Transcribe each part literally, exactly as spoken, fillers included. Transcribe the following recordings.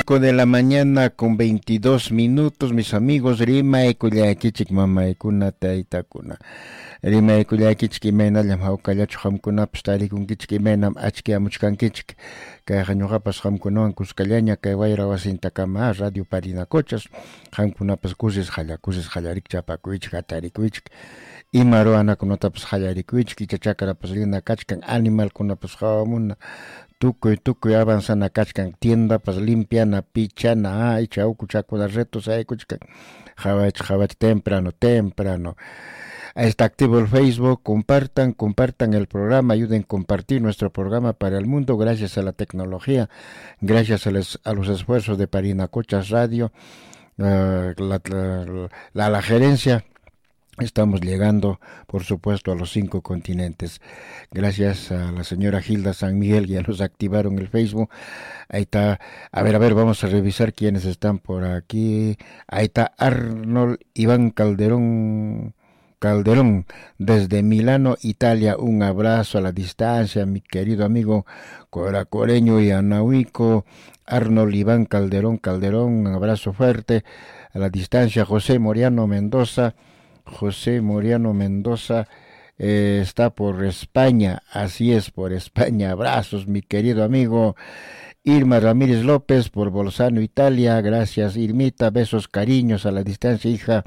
cinco de la mañana con veintidós minutos, mis amigos. Rima y kullakichik mama y kuna taita kuna. Rima y kullakichik mena lam haukallachu hamkuna pstari kunkichik menam achki amuchkankichik. Kay hañugapas hamkunawan kuskallaña kay wayra wasintakama radio Parinacochas. Hamkunapas kusis halla kusis hallarik chapakuichik hatarikuichik. Imaro anakunotapas hallarikuichik ichachakarapas lina kachkan animal kunapas hawamuna. Tukuy tukuy avanzana kachkan tienda pas limpiana pichana ay chauku chakuna retos ay kuchkan jawach jawach temprano temprano. Está activo el Facebook, compartan, compartan el programa, ayuden a compartir nuestro programa para el mundo gracias a la tecnología, gracias a los, a los esfuerzos de Parinacochas Radio, uh, la, la, la, la gerencia. Estamos llegando, por supuesto, a los cinco continentes. Gracias a la señora Hilda San Miguel, ya nos activaron el Facebook. Ahí está. A ver, a ver, vamos a revisar quiénes están por aquí. Ahí está Arnold Iván Calderón. Calderón, desde Milano, Italia. Un abrazo a la distancia, mi querido amigo coracoreño y anahuico. Arnold Iván Calderón, Calderón, un abrazo fuerte. A la distancia, José Moriano Mendoza. José Moriano Mendoza eh, está por España, así es, por España. Abrazos, mi querido amigo. Irma Ramírez López por Bolzano, Italia. Gracias, Irmita. Besos, cariños a la distancia, hija.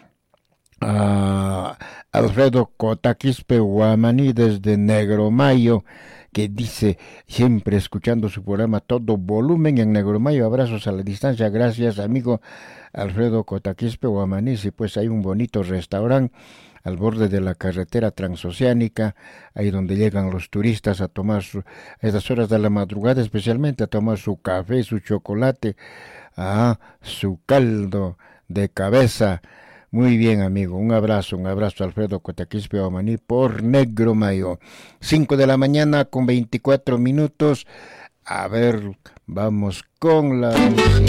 Uh, Alfredo Cotaquispe Guamaní desde Negromayo, que dice, siempre escuchando su programa, todo volumen en Negromayo. Abrazos a la distancia. Gracias, amigo Alfredo Cotaquispe Guamaní. Y pues hay un bonito restaurante al borde de la carretera transoceánica, ahí donde llegan los turistas a tomar su, a estas horas de la madrugada, especialmente a tomar su café, su chocolate, ah, su caldo de cabeza. Muy bien, amigo. Un abrazo, un abrazo, Alfredo Cotaquispe Guamaní por Negromayo. Cinco de la mañana con veinticuatro minutos. A ver, vamos con la música.